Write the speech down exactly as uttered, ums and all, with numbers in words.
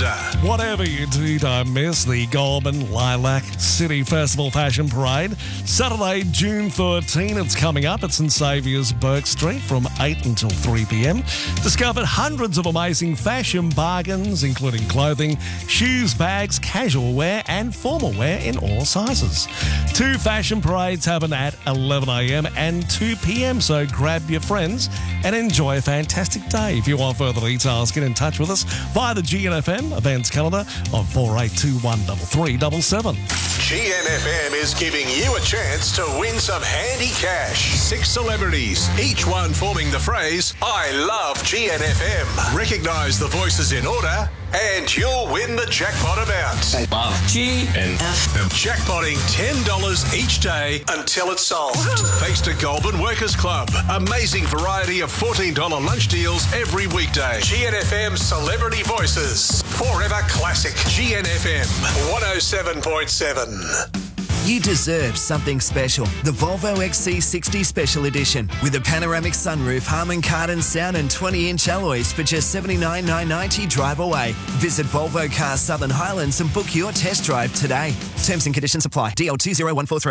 calendar. Whatever you do, don't miss the Goulburn Lilac City Festival Fashion Parade. Saturday, June thirteenth, it's coming up at St Saviour's Bourke Street from eight until three p.m. Discover hundreds of amazing fashion bargains, including clothing, shoes, bags, casual wear and formal wear in all sizes. Two fashion parades happen at eleven a.m. and two p.m, so grab your friends and enjoy a fantastic day. If you want further details, get in touch with us via the G N F M events calendar on four eight two one three three seven seven. G N F M is giving you a chance to win some handy cash. Six celebrities, each one forming the phrase, I love G N F M. Recognise the voices in order and you'll win the jackpot amount. I love G N F M. Jackpotting ten dollars each day until it's solved. Thanks to Goulburn Workers Club. Amazing variety of fourteen dollars lunch deals every weekday. G N F M Celebrity Voices. Forever classic. G N F M one oh seven point seven. You deserve something special. The Volvo X C sixty Special Edition with a panoramic sunroof, Harman Kardon sound and twenty inch alloys for just seventy-nine thousand nine hundred ninety drive away. Visit Volvo Cars Southern Highlands and book your test drive today. Terms and conditions apply. D L two zero one four three.